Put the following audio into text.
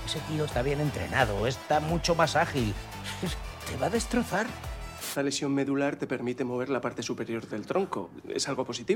Ese tío está bien entrenado, está mucho más ágil. Te va a destrozar. La lesión medular te permite mover la parte superior del tronco. Es algo positivo.